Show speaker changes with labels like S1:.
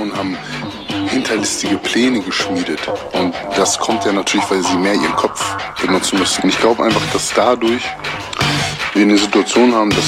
S1: und haben hinterlistige Pläne geschmiedet. Und das kommt ja natürlich, weil sie mehr ihren Kopf benutzen müssen. Und ich glaube einfach, dass dadurch wir eine Situation haben, dass